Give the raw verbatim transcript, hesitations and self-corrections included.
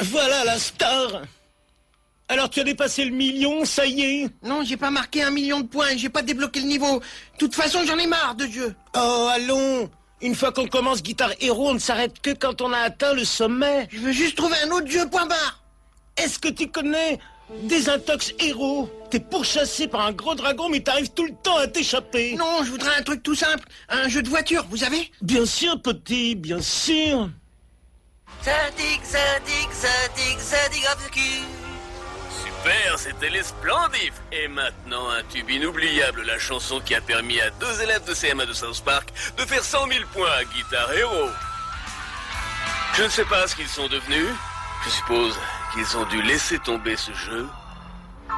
Voilà la star. Alors tu as dépassé le million, ça y est? Non, j'ai pas marqué un million de points, j'ai pas débloqué le niveau. De toute façon, j'en ai marre de jeu. Oh, allons. Une fois qu'on commence Guitar Hero, on ne s'arrête que quand on a atteint le sommet. Je veux juste trouver un autre jeu, point barre. Est-ce que tu connais Désintox Hero? T'es pourchassé par un gros dragon, mais t'arrives tout le temps à t'échapper. Non, je voudrais un truc tout simple. Un jeu de voiture, vous avez? Bien sûr, petit, bien sûr. Zadig, zadig, zadig, zadig of the cul. Super, c'était les Splendifs. Et maintenant, un tube inoubliable, la chanson qui a permis à deux élèves de C M A de South Park de faire cent mille points à Guitar Hero. Je ne sais pas ce qu'ils sont devenus. Je suppose qu'ils ont dû laisser tomber ce jeu